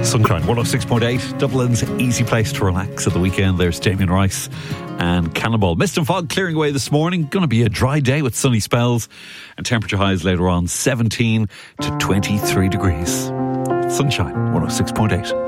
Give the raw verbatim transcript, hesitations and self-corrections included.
Sunshine, one oh six point eight, Dublin's easy place to relax at the weekend. There's Damien Rice and Cannonball. Mist and fog clearing away this morning. Going to be a dry day with sunny spells and temperature highs later on, seventeen to twenty-three degrees. Sunshine, one oh six point eight.